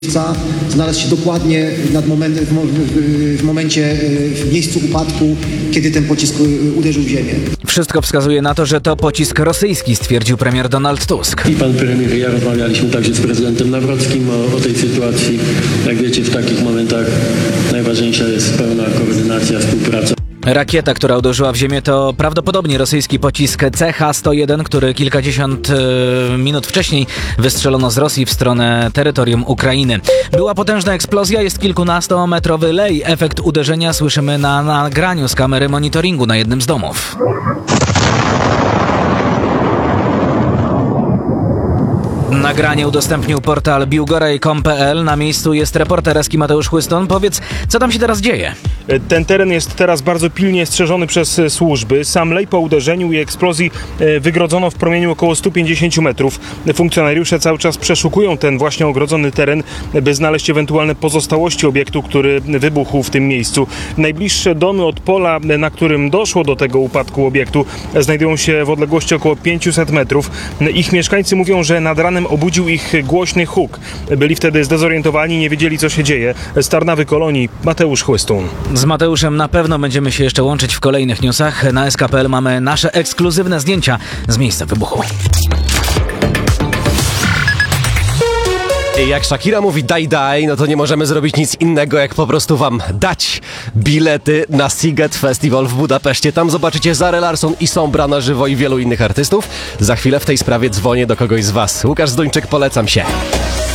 Znalazł się dokładnie w miejscu upadku, kiedy ten pocisk uderzył w ziemię. Wszystko wskazuje na to, że to pocisk rosyjski, stwierdził premier Donald Tusk. I pan premier i ja rozmawialiśmy także z prezydentem Nawrockim o tej sytuacji. Jak wiecie, w takich momentach najważniejsza jest pełna koordynacja, współpraca. Rakieta, która uderzyła w ziemię, to prawdopodobnie rosyjski pocisk CH-101, który kilkadziesiąt minut wcześniej wystrzelono z Rosji w stronę terytorium Ukrainy. Była potężna eksplozja, jest kilkunastometrowy lej. Efekt uderzenia słyszymy na nagraniu z kamery monitoringu na jednym z domów. Nagranie udostępnił portal biłgoraj.com.pl. Na miejscu jest reporter Eski Mateusz Chłyston. Powiedz, co tam się teraz dzieje? Ten teren jest teraz bardzo pilnie strzeżony przez służby. Sam lej po uderzeniu i eksplozji wygrodzono w promieniu około 150 metrów. Funkcjonariusze cały czas przeszukują ten właśnie ogrodzony teren, by znaleźć ewentualne pozostałości obiektu, który wybuchł w tym miejscu. Najbliższe domy od pola, na którym doszło do tego upadku obiektu, znajdują się w odległości około 500 metrów. Ich mieszkańcy mówią, że nad ranem obudził ich głośny huk. Byli wtedy zdezorientowani, nie wiedzieli, co się dzieje. Z Tarnawy Kolonii, Mateusz Chłystun. Z Mateuszem na pewno będziemy się jeszcze łączyć w kolejnych newsach. Na SK.pl mamy nasze ekskluzywne zdjęcia z miejsca wybuchu. Jak Shakira mówi daj, no to nie możemy zrobić nic innego, jak po prostu wam dać bilety na Sziget Festival w Budapeszcie. Tam zobaczycie Zarę Larsson i Sombra na żywo i wielu innych artystów. Za chwilę w tej sprawie dzwonię do kogoś z was. Łukasz Zduńczyk, polecam się.